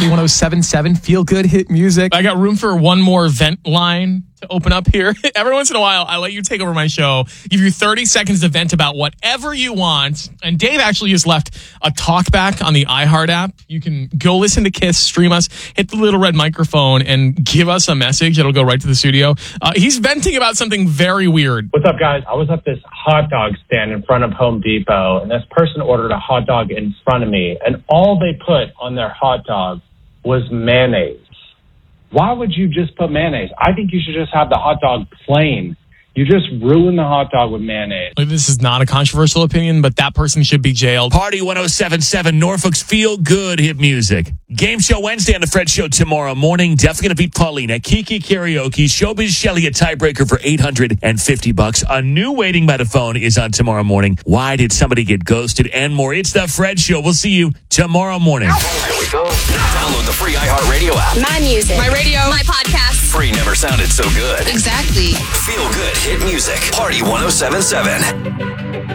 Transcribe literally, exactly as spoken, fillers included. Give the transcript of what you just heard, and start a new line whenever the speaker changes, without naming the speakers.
Party one oh seven point seven, feel good hit music. I got room for one more vent line to open up here. Every once in a while, I let you take over my show, give you thirty seconds to vent about whatever you want. And Dave actually just left a talkback on the iHeart app. You can go listen to Kiss, stream us, hit the little red microphone, and give us a message. It'll go right to the studio. Uh, he's venting about something very weird.
What's up, guys? I was at this hot dog stand in front of Home Depot, and this person ordered a hot dog in front of me, and all they put on their hot dog was mayonnaise. Why would you just put mayonnaise? I think you should just have the hot dog plain. You just ruin the hot dog with mayonnaise.
This is not a controversial opinion, but that person should be jailed.
Party one oh seven point seven, Norfolk's Feel Good Hit Music. Game Show Wednesday on the Fred Show tomorrow morning. Definitely going to beat Paulina. Kiki Karaoke. Showbiz Shelly, a tiebreaker for eight hundred fifty bucks. A new waiting by the phone is on tomorrow morning. Why did somebody get ghosted? And more. It's the Fred Show. We'll see you tomorrow morning.
Here we go. Download the free iHeartRadio app.
My music.
My radio.
My podcast.
Free never sounded so good.
Exactly.
Feel good hit music. Party one oh seven point seven.